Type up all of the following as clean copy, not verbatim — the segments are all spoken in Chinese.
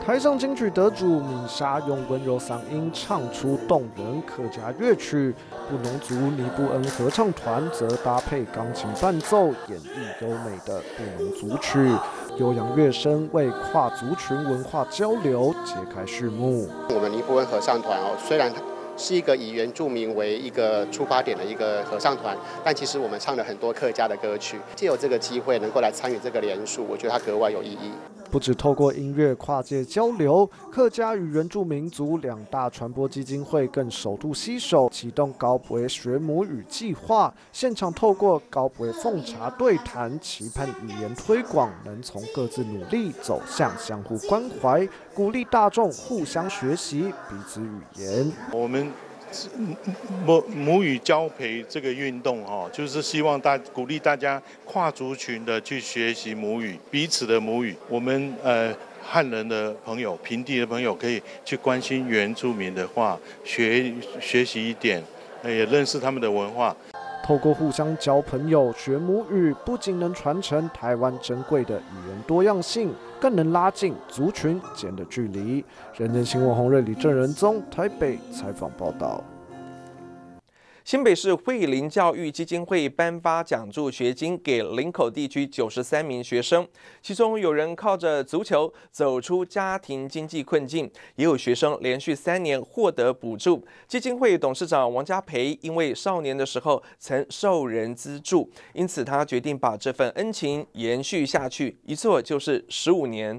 台上金曲得主米莎用温柔嗓音唱出动人客家乐曲，布农族尼布恩合唱团则搭配钢琴伴奏，演绎优美的布农族曲。悠扬乐声为跨族群文化交流揭开序幕。 我们尼布恩合唱团虽然是一个以原住民为一个出发点的一个合唱团，但其实我们唱了很多客家的歌曲。藉由这个机会能够来参与这个联署，我觉得它格外有意义。 不只透过音乐跨界交流，客家与原住民族两大传播基金会更首度携手启动高博学母语计划，现场透过高博奉茶对谈，期盼语言推广能从各自努力走向相互关怀，鼓励大众互相学习彼此语言。 我们母语交培这个运动就是希望鼓励大家跨族群的去学习母语，彼此的母语。我们汉人的朋友、平地的朋友可以去关心原住民的话，学习一点，也认识他们的文化。 透过互相交朋友、学母语，不仅能传承台湾珍贵的语言多样性，更能拉近族群间的距离。人间新闻洪瑞、李正仁宗台北采访报道。 新北市惠林教育基金会颁发奖助学金给林口地区93名学生，其中有人靠着足球走出家庭经济困境，也有学生连续3年获得补助。基金会董事长王家培因为少年的时候曾受人资助，因此他决定把这份恩情延续下去，一做就是15年。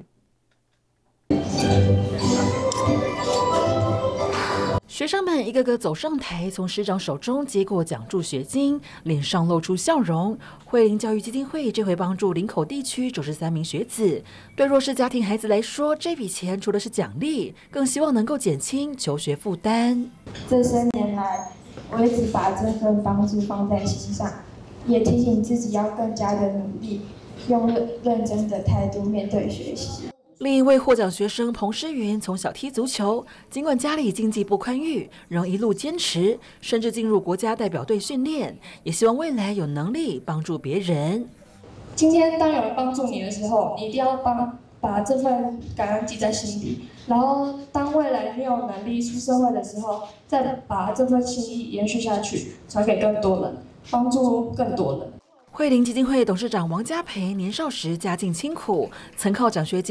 学生们一个个走上台，从师长手中接过奖助学金，脸上露出笑容。惠林教育基金会这回帮助林口地区93名学子，对弱势家庭孩子来说，这笔钱除了是奖励，更希望能够减轻求学负担。 这些年来，我一直把这份帮助放在心上，也提醒自己要更加的努力，用认真的态度面对学习。 另一位获奖学生彭诗云从小踢足球，尽管家里经济不宽裕，仍一路坚持，甚至进入国家代表队训练，也希望未来有能力帮助别人。 今天当有人帮助你的时候，你一定要把这份感恩记在心底，然后当未来你有能力出社会的时候，再把这份心意延续下去，传给更多人，帮助更多人。 惠林基金会董事长王家培年少时家境清苦，曾靠奖学金